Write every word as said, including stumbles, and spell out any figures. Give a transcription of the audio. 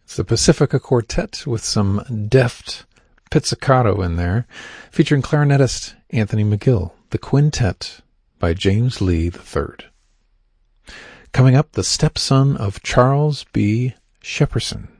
It's the Pacifica Quartet with some deft pizzicato in there, featuring clarinetist Anthony McGill. The Quintet by James Lee the third. Coming up, the stepson of Charles B. Shepperson,